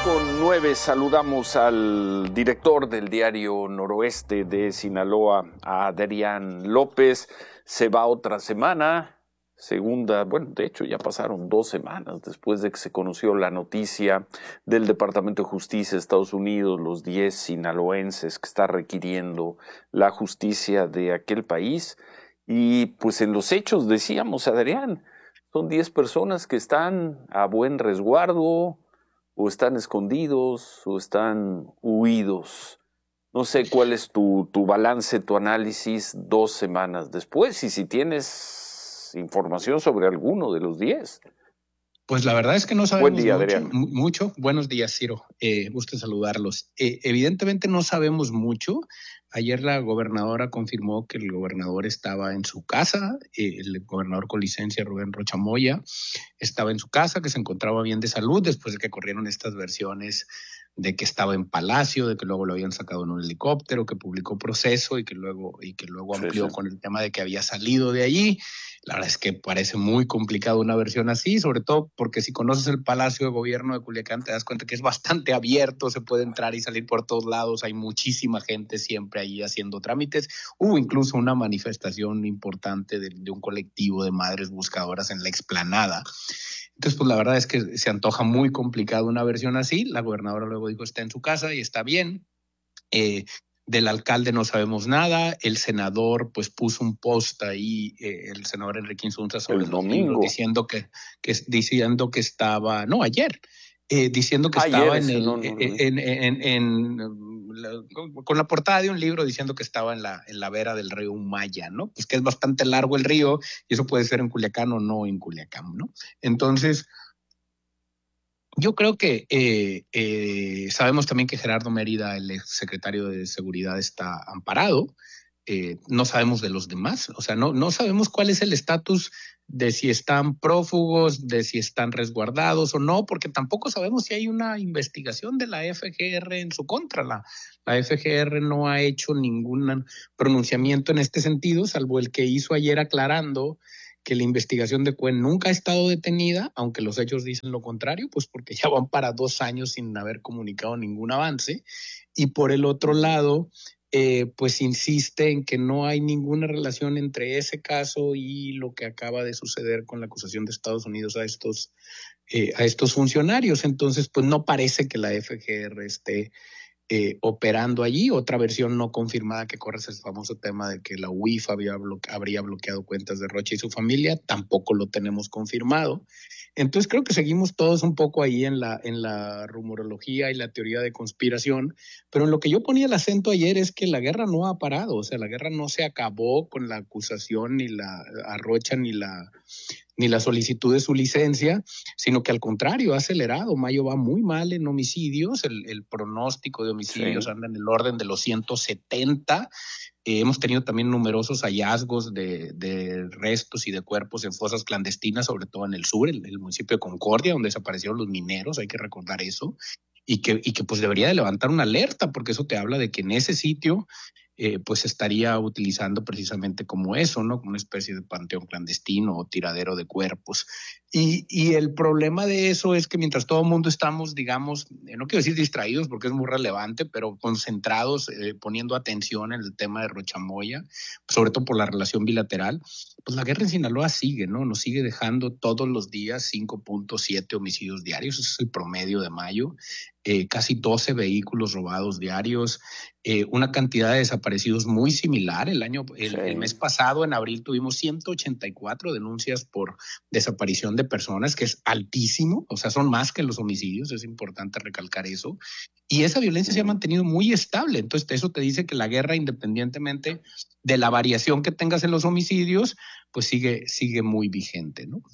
9:09 saludamos al director del diario Noroeste de Sinaloa, a Adrián López. Se va otra semana, de hecho ya pasaron 2 semanas después de que se conoció la noticia del Departamento de Justicia de Estados Unidos, los 10 sinaloenses que está requiriendo la justicia de aquel país. Y pues en los hechos decíamos, Adrián, son 10 personas que están a buen resguardo, o están escondidos, o están huidos. No sé cuál es tu balance, tu análisis 2 semanas después, y si tienes información sobre alguno de los 10. Pues la verdad es que no Buen sabemos día, Adrián. mucho. Buenos días, Ciro. Gusto saludarlos. Evidentemente no sabemos mucho. Ayer la gobernadora confirmó que el gobernador estaba en su casa, el gobernador con licencia, Rubén Rocha Moya, estaba en su casa, que se encontraba bien de salud después de que corrieron estas versiones de que estaba en Palacio, de que luego lo habían sacado en un helicóptero, que publicó proceso y que luego amplió con el tema de que había salido de allí. La verdad es que parece muy complicado una versión así, sobre todo porque si conoces el Palacio de Gobierno de Culiacán te das cuenta que es bastante abierto, se puede entrar y salir por todos lados, hay muchísima gente siempre ahí haciendo trámites. Hubo incluso una manifestación importante de un colectivo de madres buscadoras en la explanada. Entonces, pues la verdad es que se antoja muy complicado una versión así. La gobernadora luego dijo está en su casa y está bien. Del alcalde no sabemos nada. El senador pues puso un post ahí, el senador Enrique Insunza, sobre el domingo, diciendo que estaba, no, ayer, diciendo que estaba con la portada de un libro diciendo que estaba en la vera del río Maya, ¿no? Pues que es bastante largo el río y eso puede ser en Culiacán o no en Culiacán, ¿no? Entonces, yo creo que sabemos también que Gerardo Mérida, el secretario de Seguridad, está amparado. No sabemos de los demás, o sea, no sabemos cuál es el estatus de si están prófugos, de si están resguardados o no, porque tampoco sabemos si hay una investigación de la FGR en su contra. La FGR no ha hecho ningún pronunciamiento en este sentido, salvo el que hizo ayer aclarando que la investigación de Cuen nunca ha estado detenida, aunque los hechos dicen lo contrario, pues porque ya van para 2 años sin haber comunicado ningún avance. Y por el otro lado, pues insiste en que no hay ninguna relación entre ese caso y lo que acaba de suceder con la acusación de Estados Unidos a estos funcionarios. Entonces, pues no parece que la FGR esté operando allí. Otra versión no confirmada que corre es el famoso tema de que la UIF habría bloqueado cuentas de Rocha y su familia. Tampoco lo tenemos confirmado. Entonces creo que seguimos todos un poco ahí en la rumorología y la teoría de conspiración, pero en lo que yo ponía el acento ayer es que la guerra no ha parado, o sea, la guerra no se acabó con la acusación ni a Rocha ni la solicitud de su licencia, sino que al contrario, ha acelerado. Mayo va muy mal en homicidios, el pronóstico de homicidios anda en el orden de los 170. Hemos tenido también numerosos hallazgos de restos y de cuerpos en fosas clandestinas, sobre todo en el sur, el municipio de Concordia, donde desaparecieron los mineros, hay que recordar eso, y que pues debería de levantar una alerta, porque eso te habla de que en ese sitio pues se estaría utilizando precisamente como eso, ¿no? Como una especie de panteón clandestino o tiradero de cuerpos. Y el problema de eso es que mientras todo el mundo estamos, digamos, no quiero decir distraídos porque es muy relevante, pero concentrados, poniendo atención en el tema de Rochamoya, sobre todo por la relación bilateral, pues la guerra en Sinaloa sigue, ¿no? Nos sigue dejando todos los días 5.7 homicidios diarios, ese es el promedio de mayo, casi 12 vehículos robados diarios, una cantidad de desaparecidos muy similar. El mes pasado, en abril, tuvimos 184 denuncias por desaparición de personas, que es altísimo, o sea, son más que los homicidios, es importante recalcar eso. Y esa violencia se ha mantenido muy estable. Entonces, eso te dice que la guerra, independientemente de la variación que tengas en los homicidios, pues sigue muy vigente, ¿no?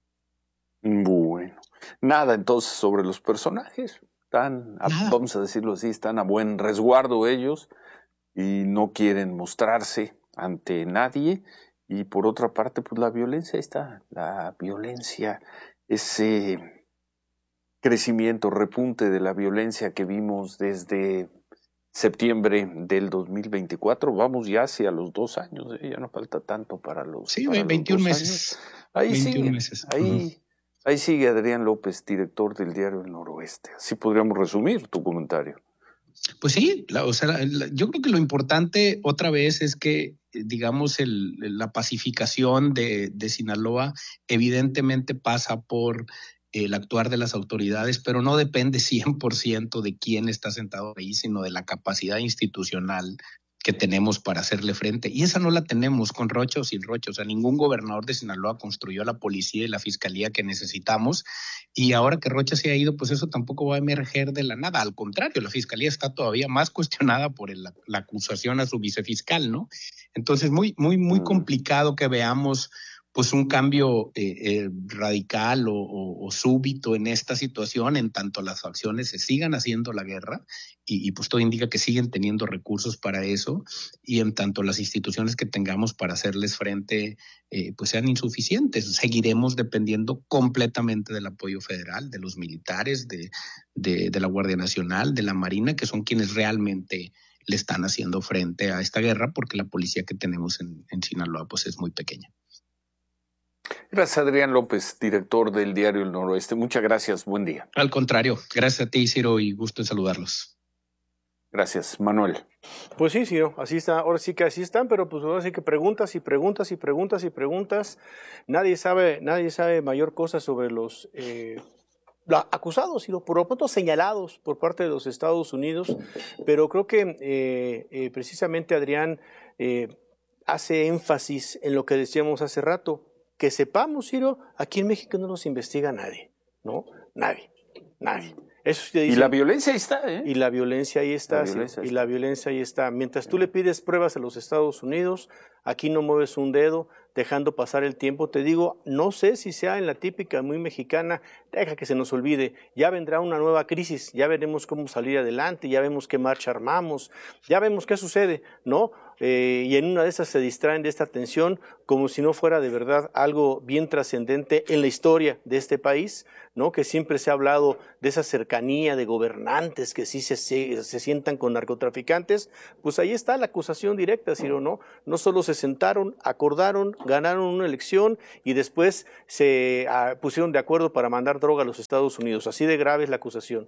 Bueno, nada entonces sobre los personajes. Vamos a decirlo así, están a buen resguardo ellos y no quieren mostrarse ante nadie. Y por otra parte, pues la violencia está, la violencia, ese crecimiento, repunte de la violencia que vimos desde septiembre del 2024, vamos ya hacia los 2 años, ya no falta tanto para los, sí, para 21 los 2 meses. años. Ahí 21 siguen, meses. ahí Ahí sigue Adrián López, director del diario El Noroeste. Así podríamos resumir tu comentario. Pues sí, yo creo que lo importante otra vez es que, digamos, la pacificación de Sinaloa evidentemente pasa por el actuar de las autoridades, pero no depende 100% de quién está sentado ahí, sino de la capacidad institucional que tenemos para hacerle frente. Y esa no la tenemos con Rocha o sin Rocha. O sea, ningún gobernador de Sinaloa construyó la policía y la fiscalía que necesitamos. Y ahora que Rocha se ha ido, pues eso tampoco va a emerger de la nada. Al contrario, la fiscalía está todavía más cuestionada por la acusación a su vicefiscal, ¿no? Entonces, muy complicado que veamos pues un cambio radical o súbito en esta situación, en tanto las facciones se sigan haciendo la guerra y pues todo indica que siguen teniendo recursos para eso, y en tanto las instituciones que tengamos para hacerles frente pues sean insuficientes. Seguiremos dependiendo completamente del apoyo federal, de los militares, de la Guardia Nacional, de la Marina, que son quienes realmente le están haciendo frente a esta guerra, porque la policía que tenemos en Sinaloa pues es muy pequeña. Gracias, Adrián López, director del diario El Noroeste. Muchas gracias, buen día. Al contrario, gracias a ti, Ciro, y gusto en saludarlos. Gracias, Manuel. Pues sí, Ciro, así está, ahora sí que así están, pero pues ahora sí que preguntas y preguntas y preguntas y preguntas. Nadie sabe mayor cosa sobre los acusados, sino por lo pronto señalados por parte de los Estados Unidos, pero creo que precisamente Adrián hace énfasis en lo que decíamos hace rato. Que sepamos, Ciro, aquí en México no nos investiga nadie, ¿no? Nadie. Eso sí te dice, y la violencia ahí está, ¿eh? Y la violencia ahí está, y la violencia ahí está. Mientras tú le pides pruebas a los Estados Unidos, aquí no mueves un dedo, dejando pasar el tiempo. Te digo, no sé si sea en la típica muy mexicana, deja que se nos olvide, ya vendrá una nueva crisis, ya veremos cómo salir adelante, ya vemos qué marcha armamos, ya vemos qué sucede, ¿no? Y en una de esas se distraen de esta tensión como si no fuera de verdad algo bien trascendente en la historia de este país, ¿no? Que siempre se ha hablado de esa cercanía de gobernantes que sí se sientan con narcotraficantes. Pues ahí está la acusación directa, Ciro, ¿no? No solo se sentaron, acordaron, ganaron una elección y después se pusieron de acuerdo para mandar droga a los Estados Unidos. Así de grave es la acusación.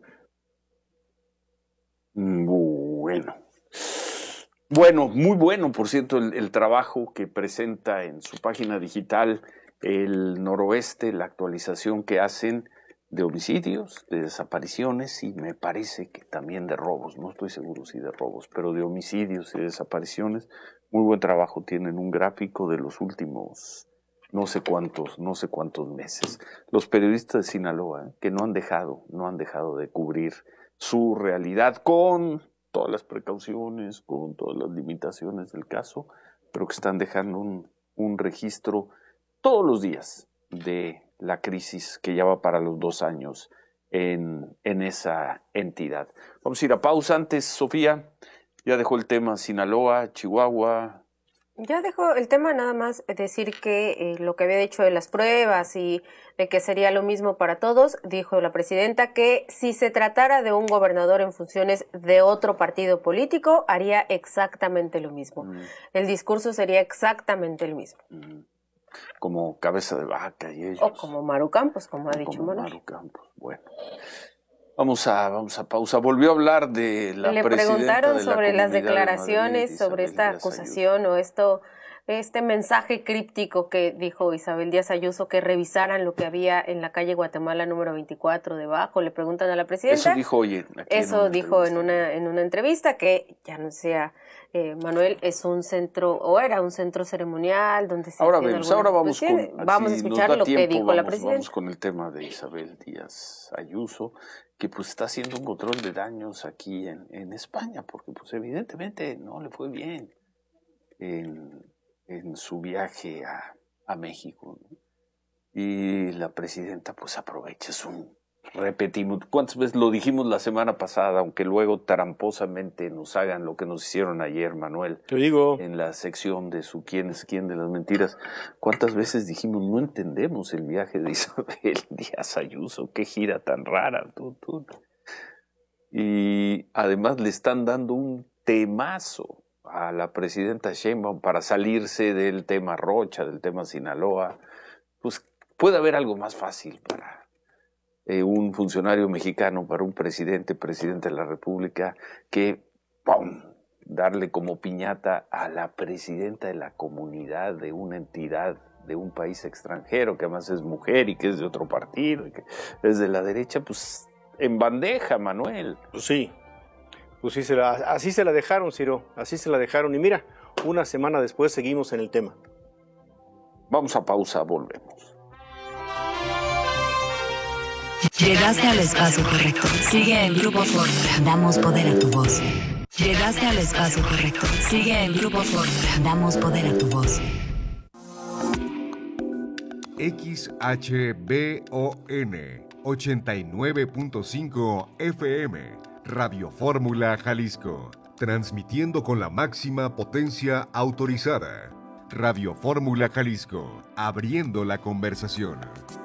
Bueno, muy bueno, por cierto, el trabajo que presenta en su página digital El Noroeste, la actualización que hacen de homicidios, de desapariciones y me parece que también de robos, no estoy seguro si de robos, pero de homicidios y desapariciones. Muy buen trabajo, tienen un gráfico de los últimos no sé cuántos meses. Los periodistas de Sinaloa, que no han dejado de cubrir su realidad con todas las precauciones, con todas las limitaciones del caso, pero que están dejando un registro todos los días de la crisis que ya va para los 2 años en esa entidad. Vamos a ir a pausa antes, Sofía. Ya dejó el tema Sinaloa, Chihuahua. Ya dejó el tema, nada más decir que lo que había dicho de las pruebas y de que sería lo mismo para todos, dijo la presidenta que si se tratara de un gobernador en funciones de otro partido político, haría exactamente lo mismo. El discurso sería exactamente el mismo. Como Cabeza de Vaca y ellos. O como Maru Campos, como ha dicho Manuel. Maru Campos, bueno. Vamos a pausa. Volvió a hablar de la Le preguntaron sobre las declaraciones, de Madrid, sobre esta acusación o este mensaje críptico que dijo Isabel Díaz Ayuso, que revisaran lo que había en la calle Guatemala número 24 debajo. Le preguntan a la presidenta. Eso dijo, oye. Eso dijo en una entrevista, que ya no sea, Manuel, es un centro, o era un centro ceremonial donde se ahora vamos a escuchar lo que dijo la presidenta. Vamos con el tema de Isabel Díaz Ayuso, que pues está haciendo un control de daños aquí en España, porque pues evidentemente no le fue bien en su viaje a México, ¿no? Y la presidenta pues aprovecha, repetimos, ¿cuántas veces lo dijimos la semana pasada? Aunque luego tramposamente nos hagan lo que nos hicieron ayer, Manuel. Te digo. En la sección de su quién es quién de las mentiras. ¿Cuántas veces dijimos, no entendemos el viaje de Isabel Díaz Ayuso? Qué gira tan rara. Y además le están dando un temazo a la presidenta Sheinbaum para salirse del tema Rocha, del tema Sinaloa. Pues ¿Puede haber algo más fácil para un funcionario mexicano, para un presidente de la República, que ¡pum!, darle como piñata a la presidenta de la comunidad de una entidad de un país extranjero, que además es mujer y que es de otro partido, y que es de la derecha? Pues en bandeja, Manuel. Pues sí, así se la dejaron, Ciro, así se la dejaron. Y mira, una semana después seguimos en el tema. Vamos a pausa, volvemos. Llegaste al espacio correcto. Sigue en Grupo Fórmula. Damos poder a tu voz. Llegaste al espacio correcto. Sigue en Grupo Fórmula. Damos poder a tu voz. XHBON 89.5 FM. Radio Fórmula Jalisco. Transmitiendo con la máxima potencia autorizada. Radio Fórmula Jalisco. Abriendo la conversación.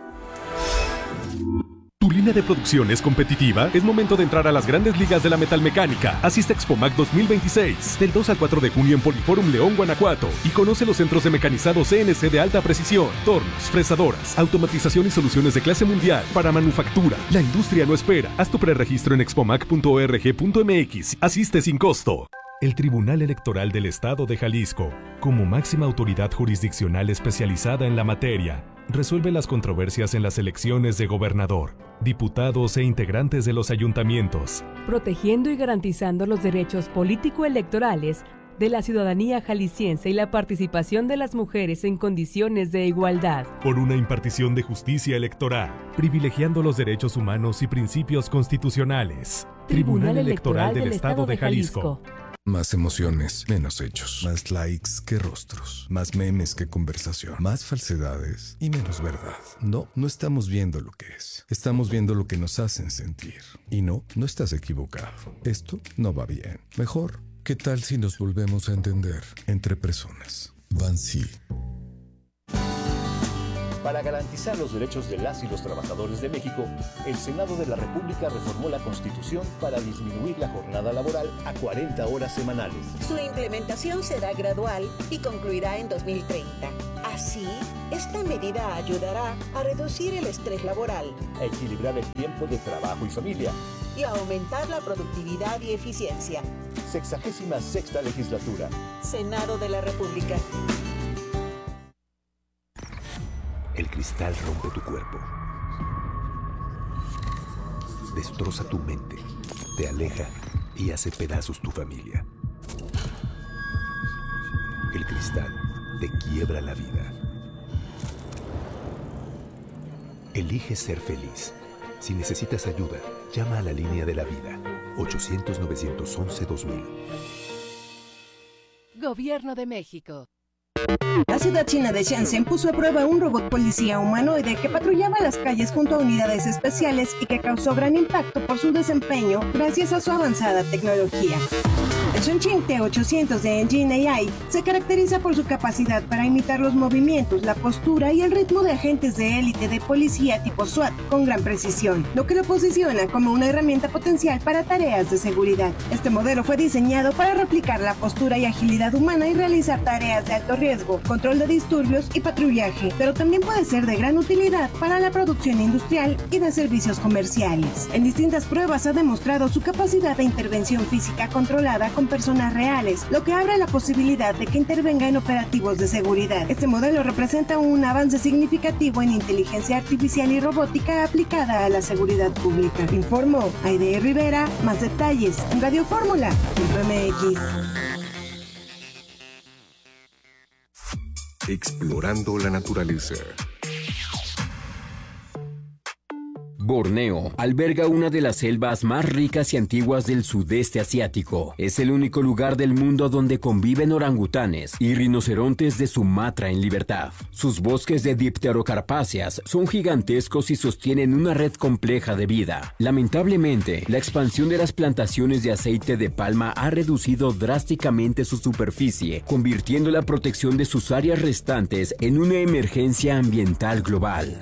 ¿Tu línea de producción es competitiva? Es momento de entrar a las grandes ligas de la metalmecánica. Asiste a Expomac 2026, del 2 al 4 de junio en Poliforum León, Guanajuato, y conoce los centros de mecanizado CNC de alta precisión, tornos, fresadoras, automatización y soluciones de clase mundial para manufactura. La industria no espera. Haz tu preregistro en expomac.org.mx. Asiste sin costo. El Tribunal Electoral del Estado de Jalisco, como máxima autoridad jurisdiccional especializada en la materia, resuelve las controversias en las elecciones de gobernador, diputados e integrantes de los ayuntamientos, protegiendo y garantizando los derechos político-electorales de la ciudadanía jalisciense y la participación de las mujeres en condiciones de igualdad. Por una impartición de justicia electoral, privilegiando los derechos humanos y principios constitucionales. Tribunal Electoral del Estado de Jalisco. Más emociones, menos hechos. Más likes que rostros. Más memes que conversación. Más falsedades y menos verdad. No estamos viendo lo que es. Estamos viendo lo que nos hacen sentir. Y no estás equivocado. Esto no va bien. Mejor, ¿qué tal si nos volvemos a entender entre personas? Bansi. Para garantizar los derechos de las y los trabajadores de México, el Senado de la República reformó la Constitución para disminuir la jornada laboral a 40 horas semanales. Su implementación será gradual y concluirá en 2030. Así, esta medida ayudará a reducir el estrés laboral, a equilibrar el tiempo de trabajo y familia y a aumentar la productividad y eficiencia. 66ª Legislatura. Senado de la República. El cristal rompe tu cuerpo, destroza tu mente, te aleja y hace pedazos tu familia. El cristal te quiebra la vida. Elige ser feliz. Si necesitas ayuda, llama a la línea de la vida, 800-911-2000. Gobierno de México. La ciudad china de Shenzhen puso a prueba un robot policía humanoide que patrullaba las calles junto a unidades especiales y que causó gran impacto por su desempeño gracias a su avanzada tecnología. El Chongqing T800 de Engine AI se caracteriza por su capacidad para imitar los movimientos, la postura y el ritmo de agentes de élite de policía tipo SWAT con gran precisión, lo que lo posiciona como una herramienta potencial para tareas de seguridad. Este modelo fue diseñado para replicar la postura y agilidad humana y realizar tareas de alto riesgo, control de disturbios y patrullaje, pero también puede ser de gran utilidad para la producción industrial y de servicios comerciales. En distintas pruebas ha demostrado su capacidad de intervención física controlada con personas reales, lo que abre la posibilidad de que intervenga en operativos de seguridad. Este modelo representa un avance significativo en inteligencia artificial y robótica aplicada a la seguridad pública. Informó Aide Rivera. Más detalles en radiofórmula.mx. Explorando la naturaleza. Borneo alberga una de las selvas más ricas y antiguas del sudeste asiático. Es el único lugar del mundo donde conviven orangutanes y rinocerontes de Sumatra en libertad. Sus bosques de dipterocarpáceas son gigantescos y sostienen una red compleja de vida. Lamentablemente, la expansión de las plantaciones de aceite de palma ha reducido drásticamente su superficie, convirtiendo la protección de sus áreas restantes en una emergencia ambiental global.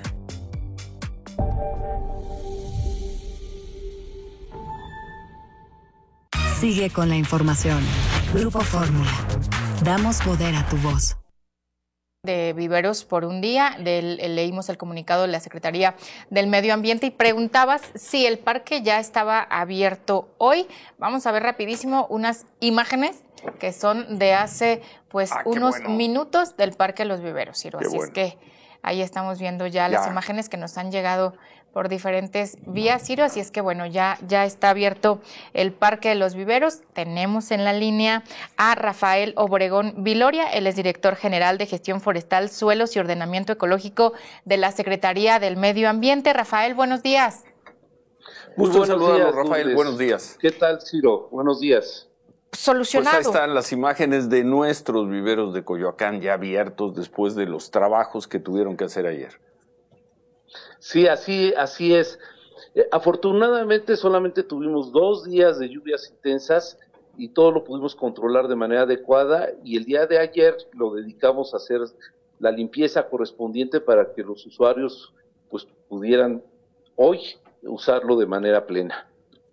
Sigue con la información. Grupo Fórmula. Damos poder a tu voz. de viveros por un día. Leímos el comunicado de la Secretaría del Medio Ambiente y preguntabas si el parque ya estaba abierto hoy. Vamos a ver rapidísimo unas imágenes que son de hace unos minutos del Parque Los Viveros, Ciro. Así es que ahí estamos viendo ya las imágenes que nos han llegado por diferentes vías, Ciro. Así es que ya está abierto el Parque de los Viveros. Tenemos en la línea a Rafael Obregón Viloria, él es director general de Gestión Forestal, Suelos y Ordenamiento Ecológico de la Secretaría del Medio Ambiente. Rafael, buenos días. Gusto saludarlo, Rafael, buenos días. ¿Qué tal, Ciro? Buenos días. Solucionado. Pues ahí están las imágenes de nuestros viveros de Coyoacán ya abiertos después de los trabajos que tuvieron que hacer ayer. Sí, así es. Afortunadamente solamente tuvimos 2 días de lluvias intensas y todo lo pudimos controlar de manera adecuada, y el día de ayer lo dedicamos a hacer la limpieza correspondiente para que los usuarios pues pudieran hoy usarlo de manera plena.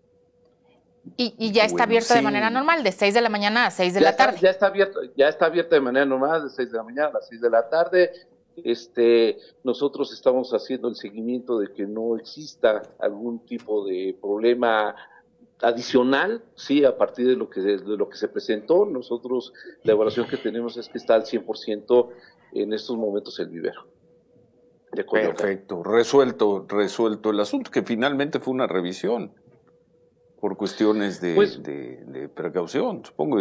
Y ya está abierto de manera normal, de 6 de la mañana a 6 de la tarde. Ya está abierto de manera normal, de 6 de la mañana a las 6 de la tarde. Nosotros estamos haciendo el seguimiento de que no exista algún tipo de problema adicional, sí, a partir de lo que se presentó. Nosotros, la evaluación que tenemos es que está al 100% en estos momentos el vivero de Coyoacán. Perfecto, resuelto el asunto, que finalmente fue una revisión por cuestiones de precaución, supongo.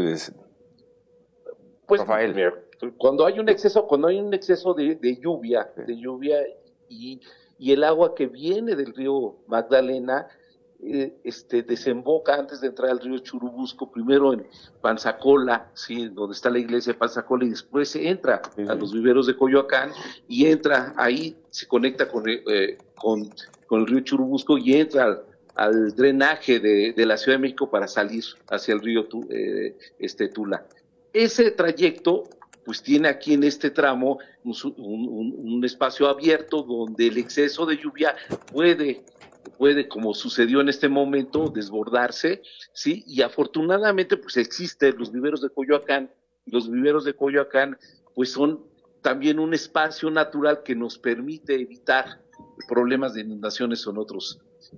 Rafael, mira, cuando hay un exceso de lluvia y el agua que viene del río Magdalena desemboca antes de entrar al río Churubusco, primero en Panzacola, sí, donde está la iglesia de Panzacola, y después entra a los viveros de Coyoacán y entra ahí, se conecta con el río Churubusco y entra al drenaje de la Ciudad de México para salir hacia el río Tula. Ese trayecto pues tiene aquí en este tramo un espacio abierto donde el exceso de lluvia puede, como sucedió en este momento, desbordarse, ¿sí? Y afortunadamente pues existen los viveros de Coyoacán. Los viveros de Coyoacán pues son también un espacio natural que nos permite evitar problemas de inundaciones